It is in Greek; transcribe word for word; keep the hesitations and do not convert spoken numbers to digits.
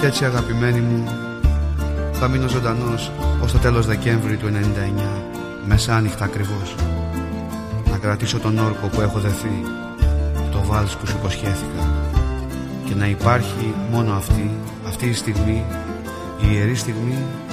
Κι έτσι αγαπημένη μου, θα μείνω ζωντανός ως το τέλος Δεκέμβρη του ενενήντα εννιά, μεσάνυχτα ακριβώς, να κρατήσω τον όρκο που έχω δεθεί, το βάλς που σου υποσχέθηκα, και να υπάρχει μόνο αυτή, αυτή η στιγμή, η ιερή στιγμή